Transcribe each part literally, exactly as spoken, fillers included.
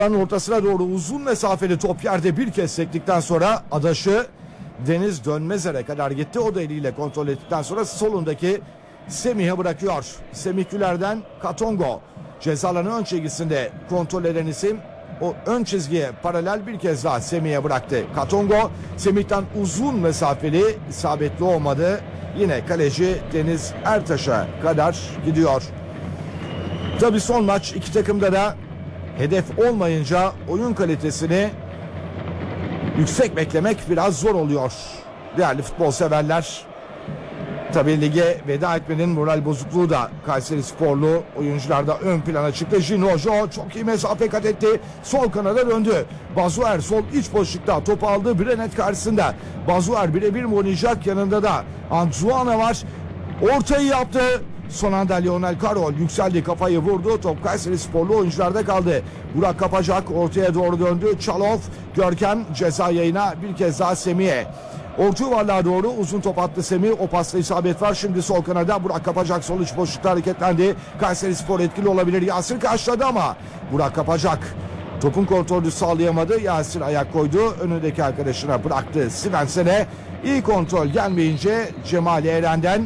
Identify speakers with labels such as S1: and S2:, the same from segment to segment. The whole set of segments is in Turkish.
S1: Ortasına doğru uzun mesafeli top yerde bir kez sektikten sonra adaşı Deniz Dönmezer'e kadar gitti. O da eliyle kontrol ettikten sonra solundaki Semih'e bırakıyor. Semih Güler'den Katongo ceza alanı ön çizgisinde kontrol eden isim. O ön çizgiye paralel bir kez daha Semih'e bıraktı. Katongo Semih'ten uzun mesafeli, isabetli olmadı. Yine kaleci Deniz Ertaş'a kadar gidiyor. Tabii son maç iki takımda da hedef olmayınca oyun kalitesini yüksek beklemek biraz zor oluyor. Değerli futbol severler, tabii lige veda etmenin moral bozukluğu da Kayserisporlu oyuncularda ön plana çıktı. Jinojo çok iyi mesafe kat etti. Sol kanada döndü. Bazuer sol iç boşlukta topu aldı. Brenet karşısında. Bazuer birebir mi oynayacak? Yanında da Anzuana var. Ortayı yaptı. Son anda Lionel Karol yükseldi, kafayı vurdu. Top Kayserisporlu oyuncularda kaldı. Burak Kapacak ortaya doğru döndü. Çalov, Görkem ceza yayına bir kez daha Semih'e. Orta yuvarlığa doğru uzun top attı Semih. O pasta isabet var. Şimdi sol kanada Burak Kapacak sol iç boşlukta hareketlendi. Kayserispor etkili olabilir. Yasir karşıladı ama Burak Kapacak topun kontrolü sağlayamadı. Yasir ayak koydu. Önündeki arkadaşına bıraktı. Svensen'e iyi kontrol gelmeyince Cemal Eren'den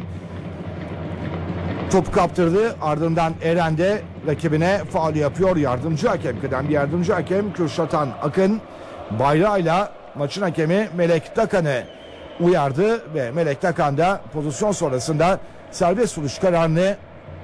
S1: topu kaptırdı. Ardından Eren de rakibine faul yapıyor. Yardımcı hakem, kıdemli yardımcı hakem Kürşatan Akın bayrağıyla maçın hakemi Melek Takan'ı uyardı ve Melek Takan da pozisyon sonrasında serbest vuruş kararını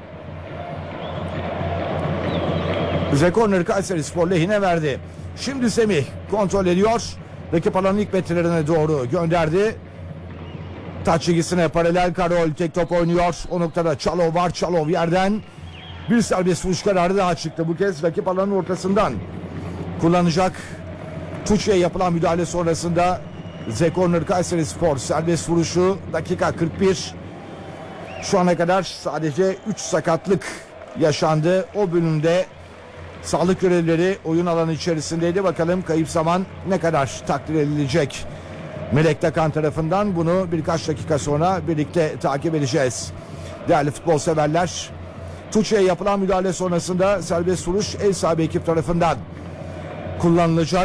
S1: Zekorner Kayserispor lehine verdi. Şimdi Semih kontrol ediyor. Rakip alanın ilk metrelerine doğru gönderdi. Taç çizgisine paralel Karol tek top oynuyor. O noktada Çalov var. Çalov yerden bir serbest vuruş kararı daha çıktı. Bu kez rakip alanın ortasından kullanacak. Tuçe'ye yapılan müdahale sonrasında Zekorner Kayserispor serbest vuruşu dakika kırk bir. Şu ana kadar sadece üç sakatlık yaşandı. O bölümde sağlık görevlileri oyun alanı içerisindeydi. Bakalım kayıp zaman ne kadar takdir edilecek. Melek Takan tarafından bunu birkaç dakika sonra birlikte takip edeceğiz. Değerli futbol severler, Tuçe'ye yapılan müdahale sonrasında serbest vuruş ev sahibi ekip tarafından kullanılacak.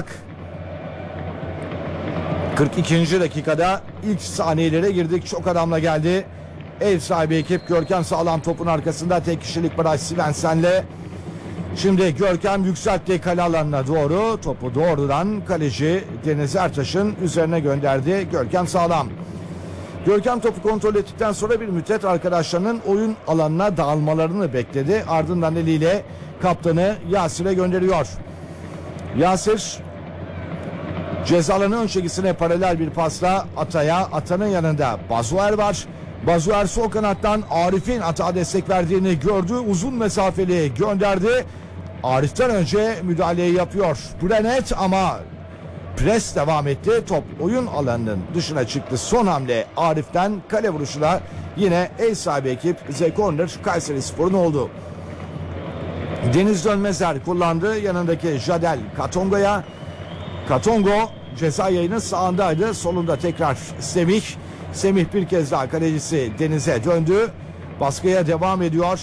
S1: kırk ikinci dakikada ilk saniyelere girdik. Çok adamla geldi. Ev sahibi ekip Görkem sağlam topun arkasında tek kişilik baraj Svensen'le. Şimdi Görkem yükseltti kale alanına doğru. Topu doğrudan kaleci Deniz Ertaş'ın üzerine gönderdi. Görkem sağlam. Görkem topu kontrol ettikten sonra bir müddet arkadaşlarının oyun alanına dağılmalarını bekledi. Ardından eliyle kaptanı Yasir'e gönderiyor. Yasir ceza alanı ön çizgisine paralel bir pasla Atay'a. Atanın yanında Bazuer var. Bazuer sol kanattan Arif'in Atağa destek verdiğini gördü. Uzun mesafeli gönderdi. Arif'ten önce müdahaleyi yapıyor Brenet ama pres devam etti. Top oyun alanının dışına çıktı. Son hamle Arif'ten, kale vuruşuna yine ev sahibi ekip Zekorner Kayserispor'un oldu. Deniz Dönmezer kullandı. Yanındaki Jadel Katongo'ya. Katongo ceza yayının sağındaydı. Solunda tekrar Semih. Semih bir kez daha kalecisi Deniz'e döndü. Baskıya devam ediyor.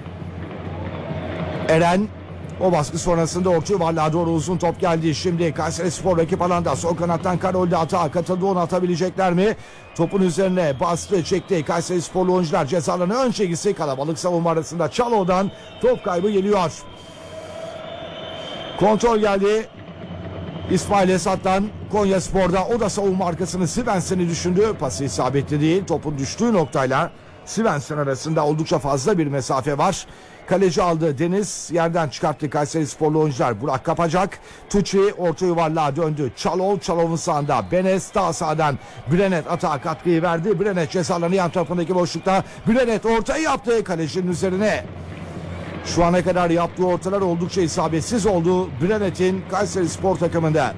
S1: Eren o baskı sonrasında orta yuvarlığa doğru uzun top geldi. Şimdi Kayserispor rakip alanda sol kanattan Karol'de hata katıldı, onu atabilecekler mi? Topun üzerine bastı, çekti. Kayserisporlu oyuncular ceza alanı ön çizgisi, kalabalık savunma arasında Çalov'dan top kaybı geliyor. Kontrol geldi. İsmail Esat'tan Konyaspor'da, o da savunma arkasını Svensen'i düşündü. Pası isabetli değil. Topun düştüğü noktayla Svensen arasında oldukça fazla bir mesafe var. Kaleci aldı Deniz, yerden çıkarttı Kayserisporlu oyuncular. Burak Kapacak, Tuçi orta yuvarlığa döndü. Çalov, Çalov'un sağında Benes, daha sağdan Brenet atağa katkıyı verdi. Brenet ceza alanı yan tarafındaki boşlukta. Brenet ortayı yaptı kalecinin üzerine. Şu ana kadar yaptığı ortalar oldukça isabetsiz oldu Brenet'in Kayserispor takımında.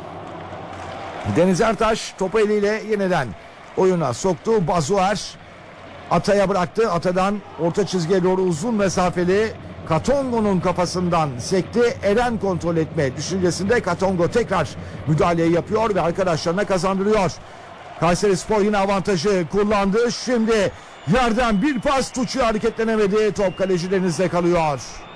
S1: Deniz Ertaş topu eliyle yeniden oyuna soktu. Bazuer Atay'a bıraktı. Ata'dan orta çizgiye doğru uzun mesafeli Katongo'nun kafasından sekti. Eren kontrol etme düşüncesinde Katongo tekrar müdahaleyi yapıyor ve arkadaşlarına kazandırıyor. Kayserispor yine avantajı kullandı. Şimdi yerden bir pas, Tuçu hareketlenemedi. Top kaleci Deniz'de kalıyor.